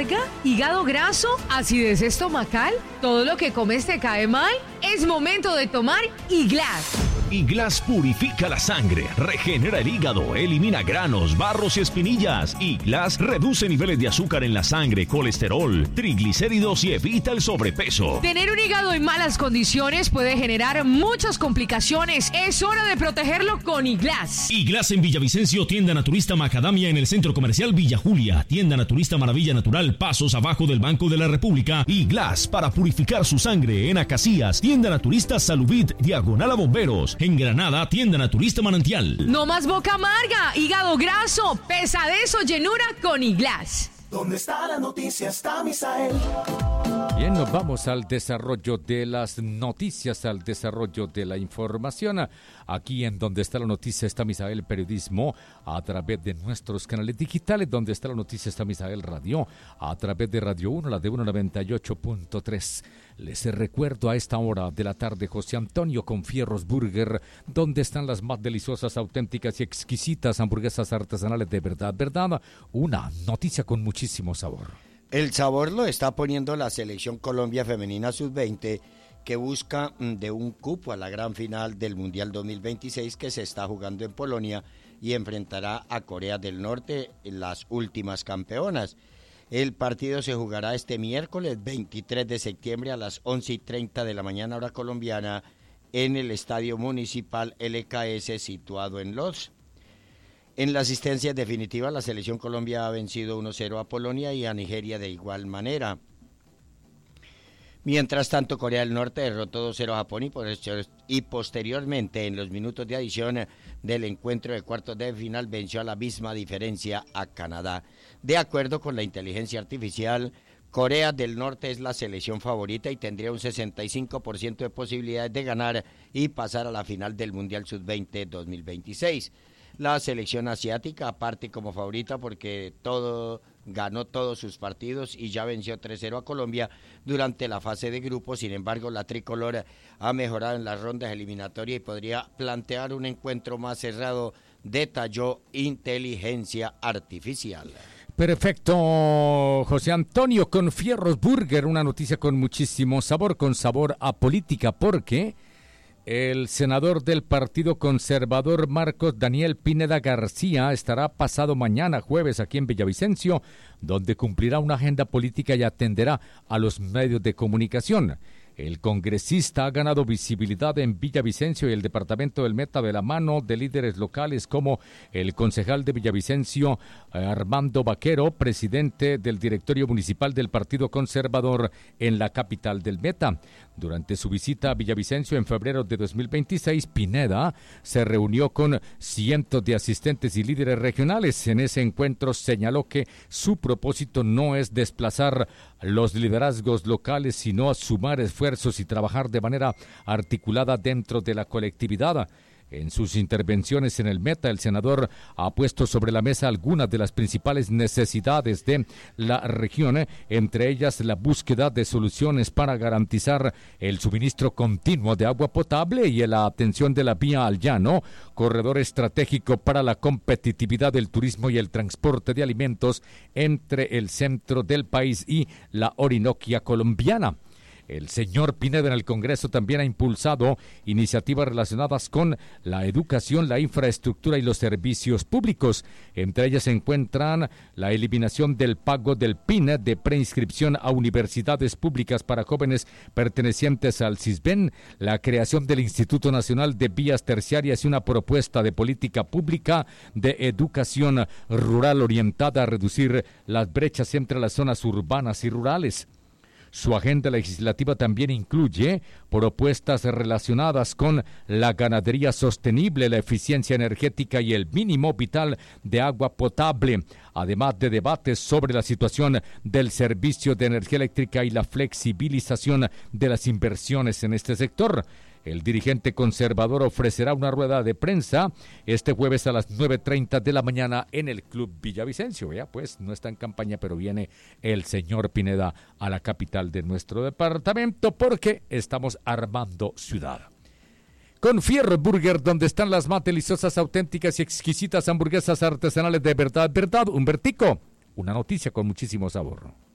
amarga, hígado graso, acidez estomacal, todo lo que comes te cae mal, es momento de tomar Iglas. Iglas purifica la sangre, regenera el hígado, elimina granos, barros y espinillas. Iglas reduce niveles de azúcar en la sangre, colesterol, triglicéridos y evita el sobrepeso. Tener un hígado en malas condiciones puede generar muchas complicaciones. Es hora de protegerlo con Iglas. Iglas en Villavicencio, tienda naturista Macadamia en el Centro Comercial Villa Julia, tienda naturista Maravilla Natural, pasos abajo del Banco de la República. Iglas para purificar su sangre en Acacías, tienda naturista Salubit, diagonal a Bomberos. En Granada, tienda naturista Manantial. No más boca amarga, hígado graso, pesadez o llenura con Iglas. ¿Dónde está la noticia? Está Misael. Bien, nos vamos al desarrollo de las noticias, al desarrollo de la información. Aquí en Donde está la noticia está Misael Periodismo, a través de nuestros canales digitales. Donde está la noticia está Misael Radio, a través de Radio 1, la de 198.3. Les recuerdo a esta hora de la tarde, José Antonio con Fierros Burger, donde están las más deliciosas, auténticas y exquisitas hamburguesas artesanales de verdad. Una noticia con muchísimo sabor. El sabor lo está poniendo la Selección Colombia Femenina Sub-20, que busca de un cupo a la gran final del Mundial 2026 que se está jugando en Polonia y enfrentará a Corea del Norte, las últimas campeonas. El partido se jugará este miércoles 23 de septiembre a las 11:30 de la mañana hora colombiana en el Estadio Municipal LKS situado en Lodz. En la asistencia definitiva, la Selección Colombia ha vencido 1-0 a Polonia y a Nigeria de igual manera. Mientras tanto, Corea del Norte derrotó 2-0 a Japón y posteriormente, en los minutos de adición del encuentro de cuartos de final, venció a la misma diferencia a Canadá. De acuerdo con la inteligencia artificial, Corea del Norte es la selección favorita y tendría un 65% de posibilidades de ganar y pasar a la final del Mundial Sub-20 2026. La selección asiática parte como favorita porque ganó todos sus partidos y ya venció 3-0 a Colombia durante la fase de grupos. Sin embargo, la tricolor ha mejorado en las rondas eliminatorias y podría plantear un encuentro más cerrado, detalló inteligencia artificial. Perfecto, José Antonio con Fierros Burger, una noticia con muchísimo sabor, con sabor a política, porque el senador del Partido Conservador Marcos Daniel Pineda García estará pasado mañana jueves aquí en Villavicencio, donde cumplirá una agenda política y atenderá a los medios de comunicación. El congresista ha ganado visibilidad en Villavicencio y el departamento del Meta de la mano de líderes locales como el concejal de Villavicencio, Armando Vaquero, presidente del directorio municipal del Partido Conservador en la capital del Meta. Durante su visita a Villavicencio en febrero de 2026, Pineda se reunió con cientos de asistentes y líderes regionales. En ese encuentro señaló que su propósito no es desplazar los liderazgos locales, sino sumar esfuerzos y trabajar de manera articulada dentro de la colectividad. En sus intervenciones en el Meta, el senador ha puesto sobre la mesa algunas de las principales necesidades de la región, entre ellas la búsqueda de soluciones para garantizar el suministro continuo de agua potable y la atención de la vía al llano, corredor estratégico para la competitividad del turismo y el transporte de alimentos entre el centro del país y la Orinoquia colombiana. El señor Pineda en el Congreso también ha impulsado iniciativas relacionadas con la educación, la infraestructura y los servicios públicos. Entre ellas se encuentran la eliminación del pago del PINE de preinscripción a universidades públicas para jóvenes pertenecientes al CISBEN, la creación del Instituto Nacional de Vías Terciarias y una propuesta de política pública de educación rural orientada a reducir las brechas entre las zonas urbanas y rurales. Su agenda legislativa también incluye propuestas relacionadas con la ganadería sostenible, la eficiencia energética y el mínimo vital de agua potable, además de debates sobre la situación del servicio de energía eléctrica y la flexibilización de las inversiones en este sector. El dirigente conservador ofrecerá una rueda de prensa este jueves a las 9:30 de la mañana en el Club Villavicencio. Ya pues, no está en campaña, pero viene el señor Pineda a la capital de nuestro departamento porque estamos armando ciudad. Con Fierro Burger, donde están las más deliciosas, auténticas y exquisitas hamburguesas artesanales de verdad, Humbertico, una noticia con muchísimo sabor.